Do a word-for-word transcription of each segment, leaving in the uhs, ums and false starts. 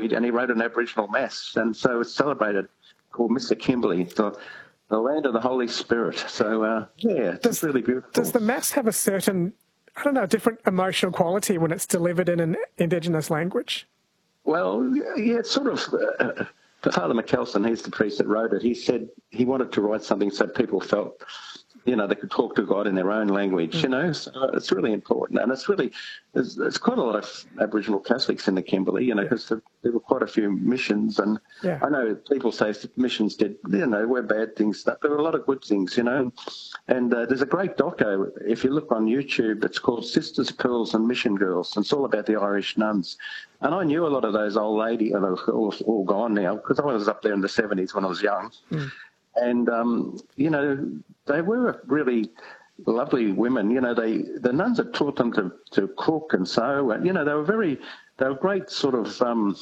language, and he wrote an Aboriginal mass, and so it's celebrated, called Mister Kimberley, the, the land of the Holy Spirit. So, uh, yeah, it's does, really beautiful. Does the mass have a certain, I don't know, different emotional quality when it's delivered in an Indigenous language? Well, yeah, it's sort of... Uh, Father McKelson, he's the priest that wrote it, he said he wanted to write something so people felt, you know, they could talk to God in their own language, mm. you know, so it's really important. And it's really, there's, there's quite a lot of Aboriginal Catholics in the Kimberley, you know, because yeah. there were quite a few missions. And yeah. I know people say missions did, you know, were bad things, but there were a lot of good things, you know. And uh, there's a great doco, if you look on YouTube, it's called Sisters, Pearls and Mission Girls. And it's all about the Irish nuns. And I knew a lot of those old ladies, and they're all, all gone now, because I was up there in the seventies when I was young. Mm. And, um, you know, they were really lovely women. You know, they the nuns had taught them to, to cook and sew. And, you know, they were very, they were great sort of um,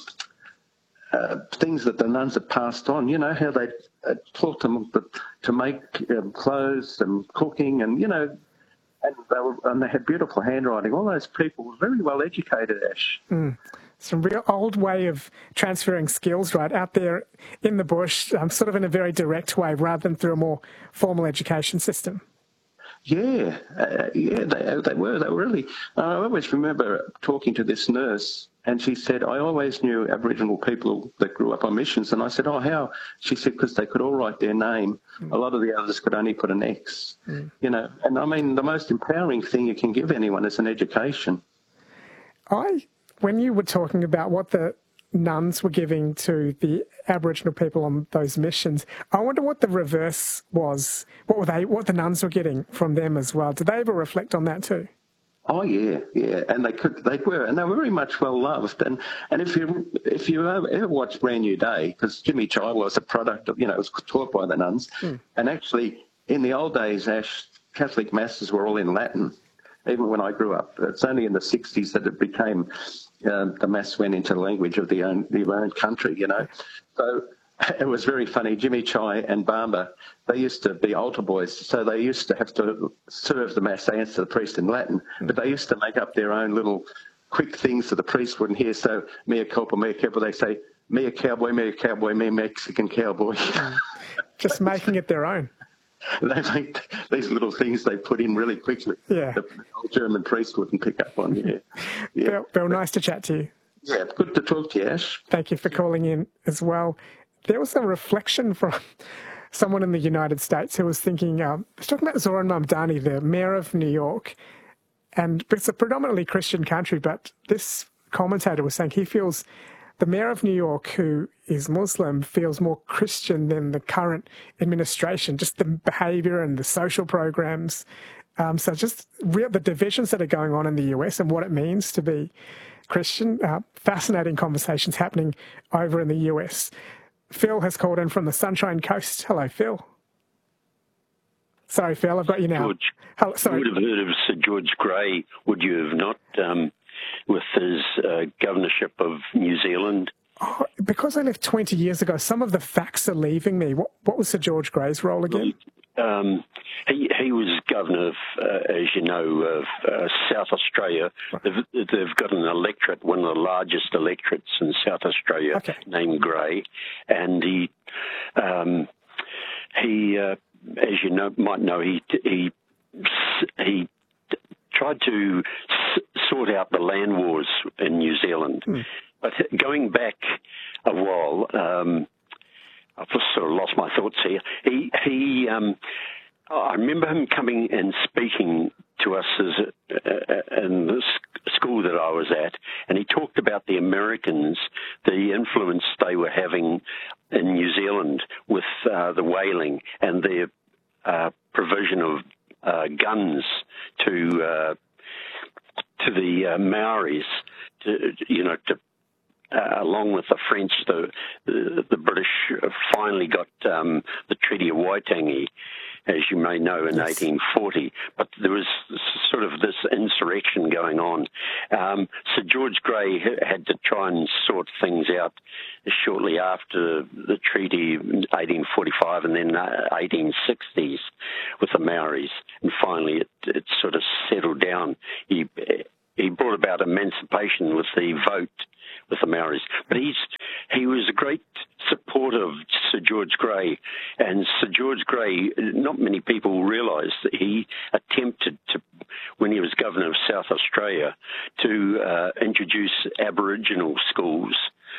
uh, things that the nuns had passed on. You know, how they uh, taught them to, to make um, clothes and cooking and, you know, and they, were, and they had beautiful handwriting. All those people were very well educated, Ash. Mm. Some real old way of transferring skills, right, out there in the bush, um, sort of in a very direct way rather than through a more formal education system. Yeah, uh, yeah, they, they were. They were really... Uh, I always remember talking to this nurse, and she said, I always knew Aboriginal people that grew up on missions. And I said, oh, how? She said, because they could all write their name. Mm. A lot of the others could only put an X, mm. you know. And, I mean, the most empowering thing you can give anyone is an education. I... When you were talking about what the nuns were giving to the Aboriginal people on those missions, I wonder what the reverse was. What were they? What the nuns were getting from them as well? Did they ever reflect on that too? Oh yeah, yeah, and they could, they were, and they were very much well loved. And and if you if you ever watched Brand New Day, because Jimmy Chai was a product of, you know, it was taught by the nuns, mm. and actually in the old days, Ash, Catholic masses were all in Latin. Even when I grew up, it's only in the sixties that it became. Uh, the mass went into the language of the own, the own country, you know. So it was very funny. Jimmy Chai and Bamba, they used to be altar boys, so they used to have to serve the mass. They answer the priest in Latin, but they used to make up their own little quick things so the priest wouldn't hear. So, mea culpa, mea culpa, they say, me a cowboy, me a cowboy, me a Mexican cowboy. Just making it their own. They make these little things they put in really quickly. Yeah. The old German priest wouldn't pick up on. Yeah. yeah. Bill, Bill, nice to chat to you. Yeah, it's good to talk to you, Ash. Thank you for calling in as well. There was a reflection from someone in the United States who was thinking, um, I was talking about Zoran Mamdani, the mayor of New York, and it's a predominantly Christian country, but this commentator was saying he feels the mayor of New York, who is Muslim, feels more Christian than the current administration, just the behaviour and the social programs. Um, so just real, the divisions that are going on in the U S and what it means to be Christian. Uh, fascinating conversations happening over in the U S. Phil has called in from the Sunshine Coast. Hello, Phil. Sorry, Phil, I've got you now. George, Hello, sorry. You would have heard of Sir George Grey, would you have not? Um, with his uh, governorship of New Zealand. Oh, because I left twenty years ago, some of the facts are leaving me. What, what was Sir George Grey's role again? Um, he, he was governor of, uh, as you know, of uh, South Australia. Right. They've, they've got an electorate, one of the largest electorates in South Australia, okay. named Grey. And he, um, he uh, as you know, might know, he he he tried to s- sort out the land wars in New Zealand. Mm. But going back a while, um, I've just sort of lost my thoughts here. He, he, um, I remember him coming and speaking to us as a, in the school that I was at, and he talked about the Americans, the influence they were having in New Zealand with uh, the whaling and their uh, provision of Uh, guns to uh, to the uh, Maoris, to, you know, to uh, along with the French, the the, the British finally got um, the Treaty of Waitangi, as you may know, in yes. eighteen forty. But there was sort of this insurrection going on. Um, Sir George Grey had to try and sort things out shortly after the treaty in eighteen forty-five and then uh, eighteen sixties with the Maoris. And finally it, it sort of settled down. He, he brought about emancipation with the vote, with the Maoris. But he's he was a great supporter of Sir George Grey, and Sir George Grey, not many people realise that he attempted to, when he was governor of South Australia, to uh, introduce Aboriginal schools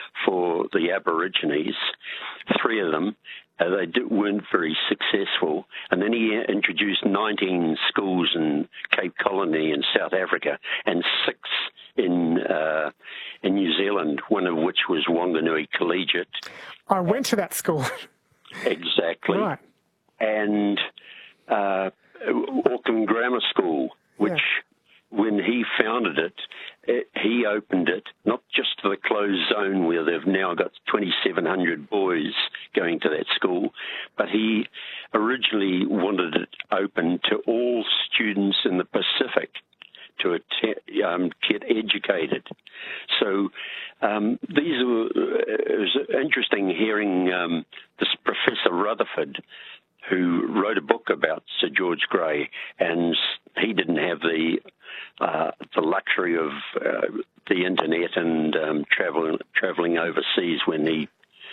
for the Aborigines, three of them. Uh, they did, weren't very successful. And then he introduced nineteen schools in Cape Colony in South Africa and six in uh, in New Zealand, one of which was Wanganui Collegiate. I went to that school. Exactly. Right. And uh, Auckland Grammar School, which... Yeah. When he founded it, it, he opened it not just to the closed zone where they've now got twenty-seven hundred boys going to that school, but he originally wanted it open to all students in the Pacific to att- um, get educated. So um, these were, it was interesting hearing um, this Professor Rutherford, who wrote a book about Sir George Grey, and he didn't have the uh, the luxury of uh, the internet and um, traveling traveling overseas when he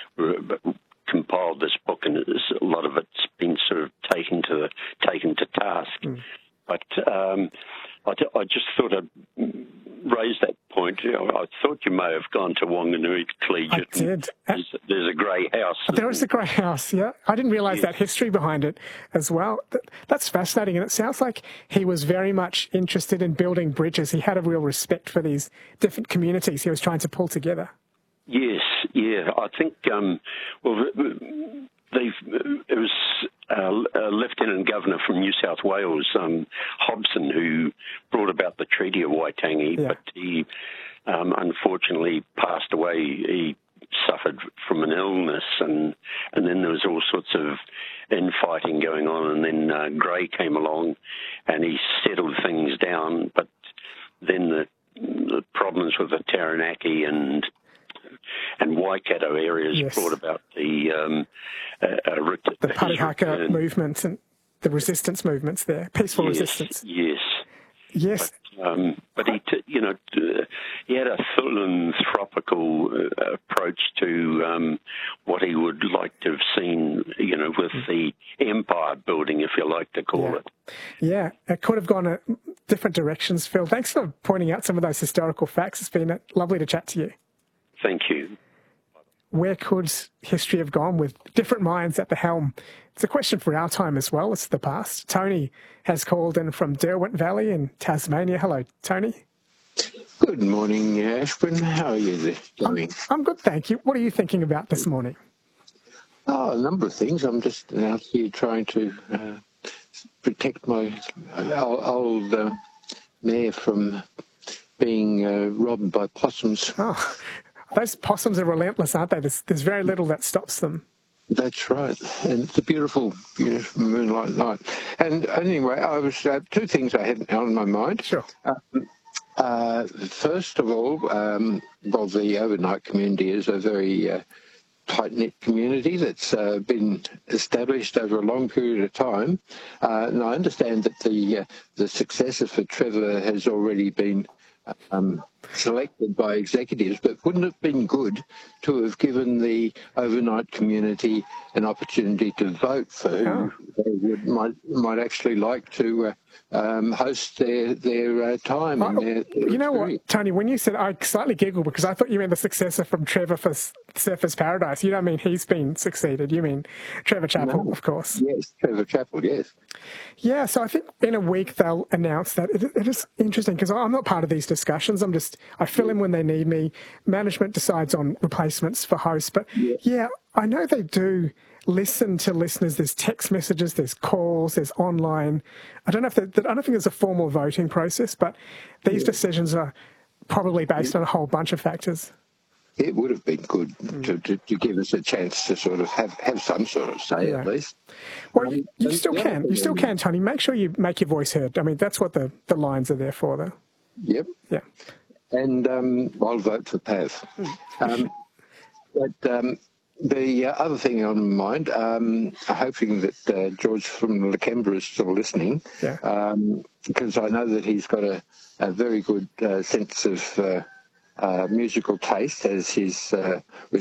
uh, compiled this book, and it's, a lot of it's been sort of taken to the, taken to task. Mm. But um, I, I just thought I'd raise that point. I thought you may have gone to Wanganui Collegiate. I did. There's, there's a grey house. There is a grey house, yeah. I didn't realise yes. that history behind it as well. That's fascinating, and it sounds like he was very much interested in building bridges. He had a real respect for these different communities he was trying to pull together. Yes, yeah. I think, um, well, they've, it was uh, a Lieutenant Governor from New South Wales, um, Hobson, who brought about the Treaty of Waitangi, yeah. but he um, unfortunately passed away. He suffered from an illness, and and then there was all sorts of infighting going on, and then uh, Grey came along and he settled things down, but then the, the problems with the Taranaki and and Waikato areas yes. brought about the um, uh, uh, the Parihaka movements and the resistance movements there, peaceful yes, resistance. Yes, yes. But, um, but he, t- you know, t- he had a philanthropical uh, approach to um, what he would like to have seen, you know, with the empire building, if you like to call yeah. it. Yeah, it could have gone a different directions, Phil. Thanks for pointing out some of those historical facts. It's been lovely to chat to you. Thank you. Where could history have gone with different minds at the helm? It's a question for our time as well as the past. Tony has called in from Derwent Valley in Tasmania. Hello, Tony. Good morning, Ashwin. How are you doing? I'm, I'm good, thank you. What are you thinking about this morning? Oh, a number of things. I'm just out here trying to uh, protect my old uh, mare from being uh, robbed by possums. Oh. Those possums are relentless, aren't they? There's, there's very little that stops them. That's right. And it's a beautiful, beautiful moonlight night. And anyway, I was uh, two things I had on my mind. Sure. Um, uh, first of all, um, well, the overnight community is a very uh, tight-knit community that's uh, been established over a long period of time. Uh, and I understand that the uh, the successor for Trevor has already been Um, selected by executives, but wouldn't it have been good to have given the overnight community an opportunity to vote for who oh. they would, might might actually like to uh, um, host their their uh, time? I, and their, their you know experience. what, Tony? When you said, I slightly giggled because I thought you meant the successor from Trevor for Surfers Paradise. You don't mean he's been succeeded. You mean Trevor Chappell, no. of course. Yes, Trevor Chappell. Yes. Yeah. So I think in a week they'll announce that. It, it is interesting because I'm not part of these discussions. I'm just I fill in when they need me. Management decides on replacements for hosts, but yeah, yeah I know they do listen to listeners. There's text messages, there's calls, there's online. I don't know if I don't think there's a formal voting process, but these yeah. decisions are probably based yeah. on a whole bunch of factors. It would have been good mm. to, to, to give us a chance to sort of have, have some sort of say yeah. at least. Well, um, you, you still can. You still can, Tony. Make sure you make your voice heard. I mean, that's what the, the lines are there for, though. Yep. Yeah. And um, I'll vote for Pav. Um, but um, the uh, other thing on my mind, um, hoping that uh, George from Lakembra is still listening, yeah. um, because I know that he's got a, a very good uh, sense of uh, uh, musical taste as his uh,